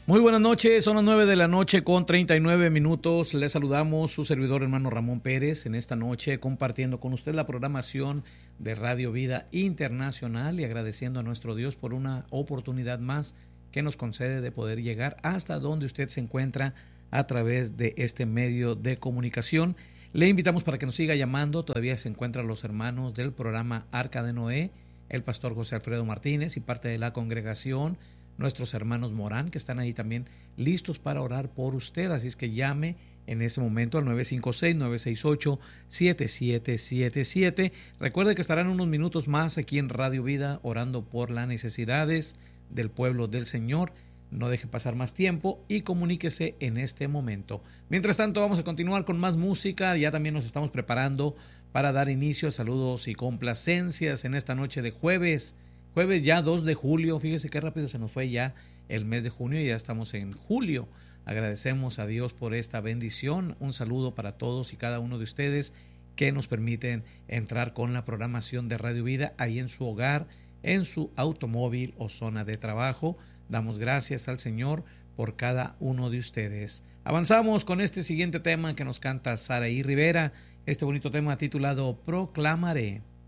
Muy buenas noches, son las 9 de la noche con 39 minutos. Les saludamos su servidor hermano Ramón Pérez en esta noche compartiendo con usted la programación de Radio Vida Internacional y agradeciendo a nuestro Dios por una oportunidad más que nos concede de poder llegar hasta donde usted se encuentra a través de este medio de comunicación. Le invitamos para que nos siga llamando, todavía se encuentran los hermanos del programa Arca de Noé, el pastor José Alfredo Martínez y parte de la congregación, nuestros hermanos Morán, que están ahí también listos para orar por usted. Así es que llame en este momento al 956-968-7777. Recuerde que estarán unos minutos más aquí en Radio Vida orando por las necesidades del pueblo del Señor. No deje pasar más tiempo y comuníquese en este momento. Mientras tanto, vamos a continuar con más música. Ya también nos estamos preparando para dar inicio a saludos y complacencias en esta noche de jueves. Jueves ya 2 de julio, fíjese qué rápido se nos fue ya el mes de junio y ya estamos en julio. Agradecemos a Dios por esta bendición. Un saludo para todos y cada uno de ustedes que nos permiten entrar con la programación de Radio Vida ahí en su hogar, en su automóvil o zona de trabajo. Damos gracias al Señor por cada uno de ustedes. Avanzamos con este siguiente tema que nos canta Saraí Rivera, este bonito tema titulado Proclamaré.